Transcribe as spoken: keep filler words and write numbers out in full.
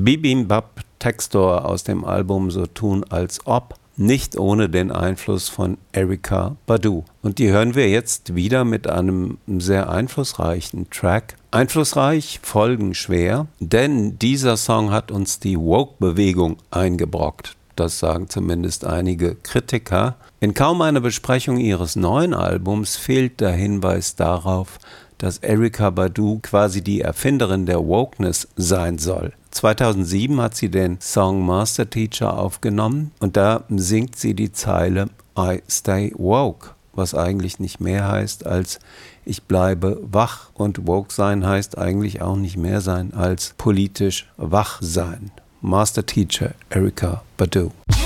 Bibimbap Textor aus dem Album So tun als ob, nicht ohne den Einfluss von Erykah Badu. Und die hören wir jetzt wieder mit einem sehr einflussreichen Track. Einflussreich, folgenschwer, denn dieser Song hat uns die Woke-Bewegung eingebrockt. Das sagen zumindest einige Kritiker. In kaum einer Besprechung ihres neuen Albums fehlt der Hinweis darauf, dass Erykah Badu quasi die Erfinderin der Wokeness sein soll. zweitausendsieben hat sie den Song Master Teacher aufgenommen und da singt sie die Zeile I stay woke, was eigentlich nicht mehr heißt als ich bleibe wach. Und woke sein heißt eigentlich auch nicht mehr sein als politisch wach sein. Master Teacher Erykah Badu.